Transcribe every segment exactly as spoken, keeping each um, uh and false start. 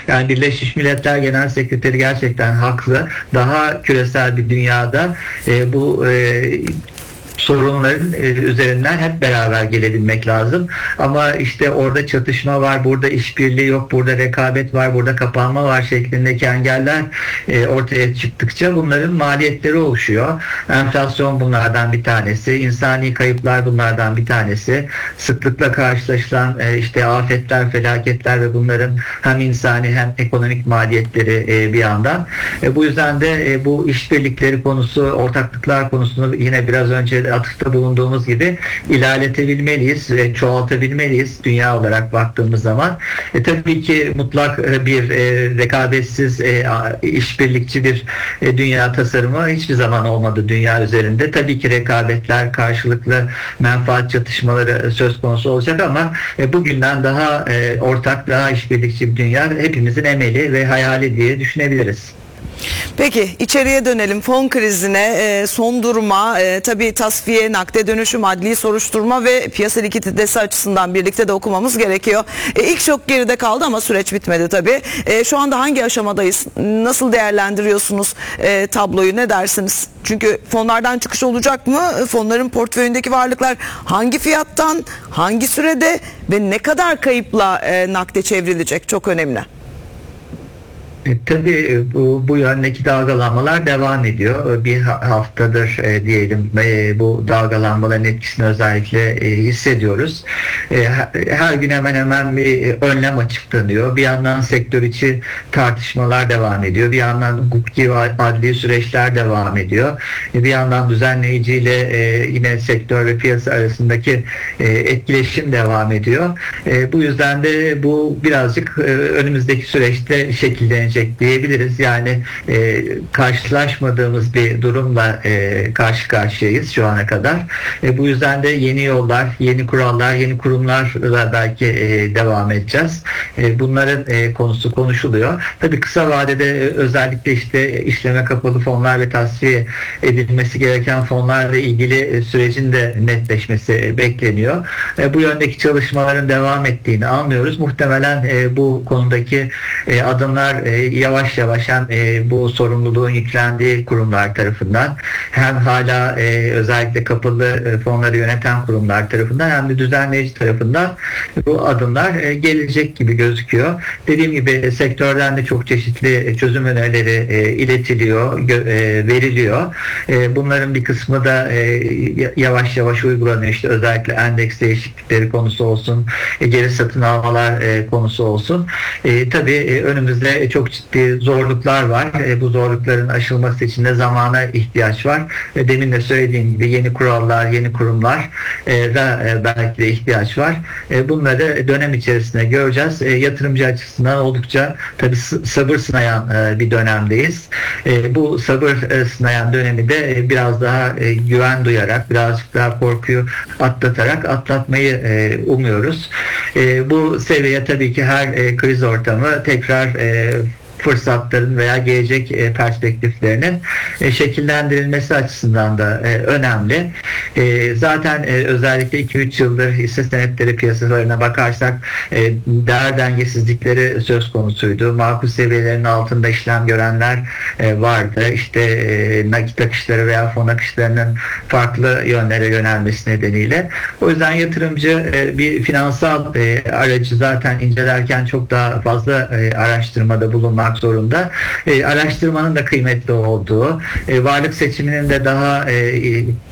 Yani Birleşmiş Milletler Genel Sekreteri gerçekten haklı. Daha küresel bir dünyada e, bu e, sorunların üzerinden hep beraber gelebilmek lazım. Ama işte orada çatışma var, burada işbirliği yok, burada rekabet var, burada kapanma var şeklindeki engeller ortaya çıktıkça bunların maliyetleri oluşuyor. Enflasyon bunlardan bir tanesi, insani kayıplar bunlardan bir tanesi. Sıklıkla karşılaşılan işte afetler, felaketler ve bunların hem insani hem ekonomik maliyetleri bir yandan. Bu yüzden de bu işbirlikleri konusu, ortaklıklar konusunu yine biraz önce atıfta bulunduğumuz gibi ilerletebilmeliyiz ve çoğaltabilmeliyiz dünya olarak baktığımız zaman. E, tabii ki mutlak bir e, rekabetsiz, e, işbirlikçi bir e, dünya tasarımı hiçbir zaman olmadı dünya üzerinde. Tabii ki rekabetler, karşılıklı menfaat çatışmaları söz konusu olacak ama e, bugünden daha e, ortak, daha işbirlikçi bir dünya hepimizin emeli ve hayali diye düşünebiliriz. Peki içeriye dönelim, fon krizine, e, son duruma, e, tabii tasfiye, nakde dönüşüm, adli soruşturma ve piyasa likiditesi açısından birlikte de okumamız gerekiyor. E, ilk şok geride kaldı ama süreç bitmedi tabii. E, şu anda hangi aşamadayız? Nasıl değerlendiriyorsunuz e, tabloyu, ne dersiniz? Çünkü fonlardan çıkış olacak mı? Fonların portföyündeki varlıklar hangi fiyattan, hangi sürede ve ne kadar kayıpla e, nakde çevrilecek? Çok önemli. E, tabii bu, bu yöndeki dalgalanmalar devam ediyor. Bir haftadır e, diyelim e, bu dalgalanmaların etkisini özellikle e, hissediyoruz. E, her gün hemen hemen bir önlem açıklanıyor. Bir yandan sektör içi tartışmalar devam ediyor. Bir yandan hukuki ve adli süreçler devam ediyor. E, bir yandan düzenleyiciyle e, yine sektör ve piyasa arasındaki e, etkileşim devam ediyor. E, bu yüzden de bu birazcık e, önümüzdeki süreçte şekillenecek diyebiliriz. Yani e, karşılaşmadığımız bir durumla e, karşı karşıyayız şu ana kadar. E, bu yüzden de yeni yollar, yeni kurallar, yeni kurumlarla belki e, devam edeceğiz. E, bunların e, konusu konuşuluyor. Tabii kısa vadede e, özellikle işte işleme kapalı fonlar ve tasfiye edilmesi gereken fonlarla ilgili e, sürecin de netleşmesi e, bekleniyor. E, bu yöndeki çalışmaların devam ettiğini anlıyoruz. Muhtemelen e, bu konudaki e, adımlar e, yavaş yavaş hem e, bu sorumluluğun yüklendiği kurumlar tarafından hem hala e, özellikle kapalı e, fonları yöneten kurumlar tarafından hem de düzenleyici tarafından bu adımlar e, gelecek gibi gözüküyor. Dediğim gibi e, sektörden de çok çeşitli çözüm önerileri e, iletiliyor, gö- e, veriliyor. E, bunların bir kısmı da e, yavaş yavaş uygulanıyor. İşte özellikle endeks değişiklikleri konusu olsun, e, geri satın almalar e, konusu olsun. E, tabii e, önümüzde çok ciddi zorluklar var. E, bu zorlukların aşılması için de zamana ihtiyaç var. E, demin de söylediğim gibi yeni kurallar, yeni kurumlar e, da e, belki de ihtiyaç var. E, bunları dönem içerisinde göreceğiz. E, yatırımcı açısından oldukça tabii sabır sınayan e, bir dönemdeyiz. E, bu sabır e, sınayan dönemi de e, biraz daha e, güven duyarak, birazcık daha korkuyu atlatarak atlatmayı e, umuyoruz. E, bu seviye tabii ki her e, kriz ortamı tekrar e, fırsatların veya gelecek e, perspektiflerinin e, şekillendirilmesi açısından da e, önemli. E, zaten e, özellikle iki üç yıldır hisse senetleri piyasalarına bakarsak e, değer dengesizlikleri söz konusuydu. Makul seviyelerin altında işlem görenler e, vardı. İşte e, nakit akışları veya fon akışlarının farklı yönlere yönelmesi nedeniyle. O yüzden yatırımcı e, bir finansal e, aracı zaten incelerken çok daha fazla e, araştırmada bulunmak zorunda. E, araştırmanın da kıymetli olduğu, e, varlık seçiminin de daha e,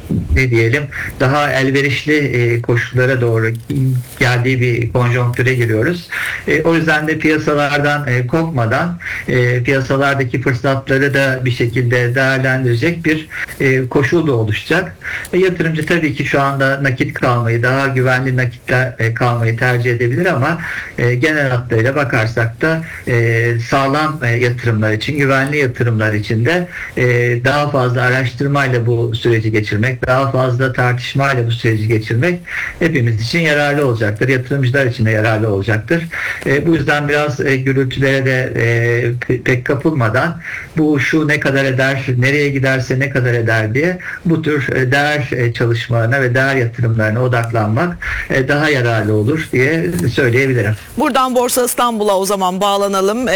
ne diyelim daha elverişli e, koşullara doğru geldiği bir konjonktüre giriyoruz. E, o yüzden de piyasalardan e, kopmadan e, piyasalardaki fırsatları da bir şekilde değerlendirecek bir e, koşul da oluşacak. E, yatırımcı tabii ki şu anda nakit kalmayı, daha güvenli nakitle e, kalmayı tercih edebilir ama e, genel hatlarıyla bakarsak da e, sağlam e, yatırımlar için, güvenli yatırımlar için de e, daha fazla araştırmayla bu süreci geçirmek, daha fazla tartışmayla bu süreci geçirmek hepimiz için yararlı olacaktır. Yatırımcılar için de yararlı olacaktır. E, bu yüzden biraz e, gürültülere de e, pek kapılmadan bu şu ne kadar eder, nereye giderse ne kadar eder diye bu tür e, değer e, çalışmalarına ve değer yatırımlarına odaklanmak e, daha yararlı olur diye söyleyebilirim. Buradan Borsa İstanbul'a o zaman bağlanalım.